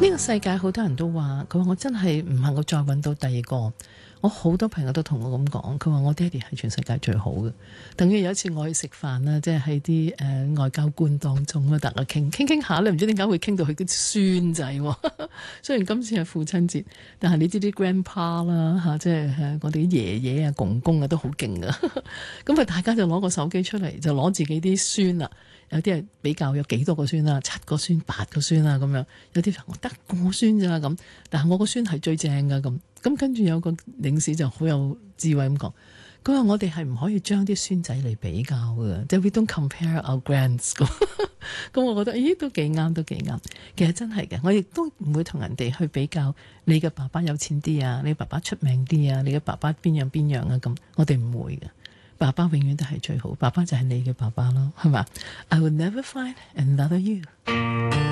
個世界好多人都話，佢話我真係唔能夠再揾到第二個。我好多朋友都同我咁講，佢話我爹哋係全世界最好嘅。等於有一次我去食飯啦，即係喺啲外交官當中啦，大家傾下咧，唔知點解會傾到佢啲孫仔喎。雖然今次係父親節，但係你知啲 grandpa 啦嚇，即係我哋啲爺爺啊、公公啊都好勁噶。咁啊，大家就攞個手機出嚟，就攞自己啲孫啦。有啲係比較有幾多個孫啦，7個孫、8個孫啦咁樣。有啲我得個孫咋咁，但係我個孫係最正噶咁。咁跟住有個領事就好有智慧咁講，佢話我哋係唔可以將啲孫仔嚟比較嘅，即係 we don't compare our grands 咁。咁我覺得咦都幾啱，都幾啱。其實真係嘅，我亦都唔會同人哋去比較你嘅爸爸有錢啲啊，你爸爸出名啲啊，你嘅爸爸邊樣啊咁，我哋唔會嘅。爸爸永遠都係最好，爸爸就係你嘅爸爸咯，係嘛？I will never find another you。